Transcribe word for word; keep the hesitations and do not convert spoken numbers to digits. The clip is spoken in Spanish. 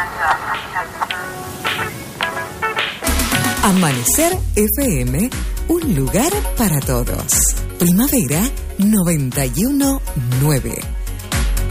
Amanecer F M, un lugar para todos. Primavera noventa y uno nueve.